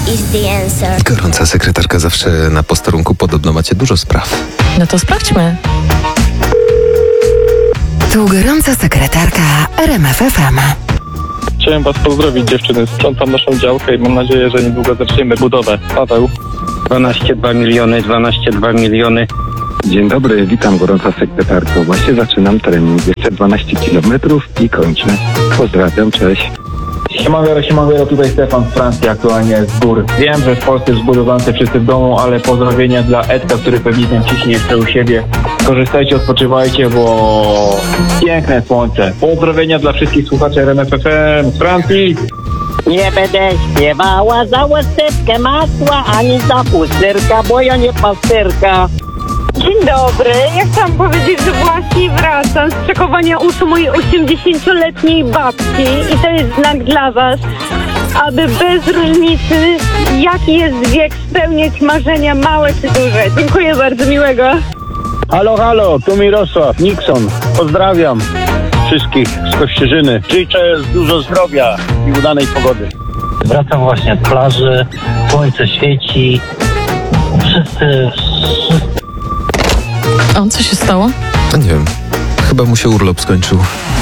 is the answer. Gorąca sekretarka, zawsze na posterunku podobno macie dużo spraw. No to sprawdźmy. Tu gorąca sekretarka RMF FM. Chciałem was pozdrowić, dziewczyny. Sprzątam naszą działkę i mam nadzieję, że niedługo zaczniemy budowę. Paweł. 12,2 miliony. Dzień dobry, witam gorąca sekretarko. Właśnie zaczynam trening. Jeszcze 12 kilometrów i kończę. Pozdrawiam, cześć. Siemano, tutaj Stefan z Francji, aktualnie z gór. Wiem, że w Polsce już budowlance wszyscy w domu, ale pozdrowienia dla Edka, który pewnie tam ciśnie jeszcze u siebie. Korzystajcie, odpoczywajcie, bo piękne słońce. Pozdrowienia dla wszystkich słuchaczy RMF FM z Francji. Nie będę śpiewała za łaseczkę masła, ani za pusterka, bo ja nie pasterka. Dzień dobry, ja chciałam powiedzieć, że właśnie wracam z czekowania uszu mojej 80-letniej babci i to jest znak dla was, aby bez różnicy jaki jest wiek spełniać marzenia małe czy duże. Dziękuję bardzo, miłego. Halo, tu Mirosław Nixon. Pozdrawiam wszystkich z Kościerzyny. Życzę dużo zdrowia i udanej pogody. Wracam właśnie z plaży, słońce świeci, wszyscy... O, co się stało? No nie wiem, chyba mu się urlop skończył.